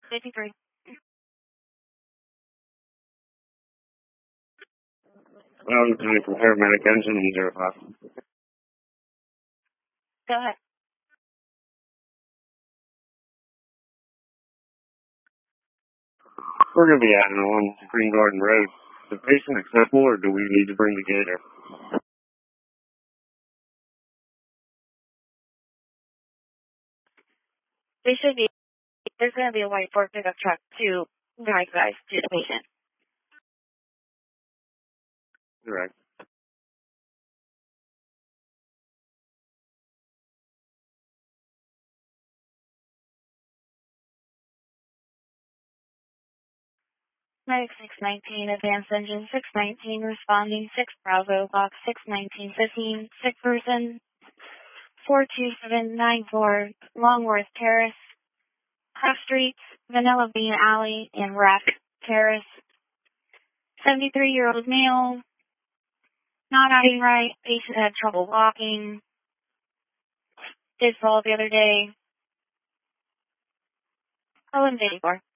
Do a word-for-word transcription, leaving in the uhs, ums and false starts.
fifty-three. Well, I'm coming from paramedic engine in zero five. Go ahead. We're going to be adding on Green Garden Road. Is the patient accessible, or do we need to bring the gator? They should be. There's going to be a white Ford pickup truck to guide you guys to the patient. Correct. Medic six nineteen, advanced engine six nineteen, responding six Bravo, box six nineteen fifteen, sick person four two seven nine four, Longworth Terrace, Huff Street, Vanilla Bean Alley, and Rack Terrace. seventy-three-year-old male, not acting right, patient had trouble walking, did fall the other day. eleven eighty-four.